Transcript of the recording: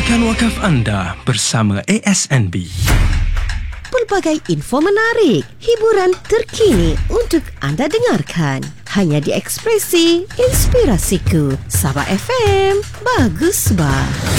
Talikan wakaf anda bersama ASNB. Pelbagai info menarik, hiburan terkini untuk anda dengarkan. Hanya di Ekspresi Inspirasiku. Sabah FM. Bagus bah.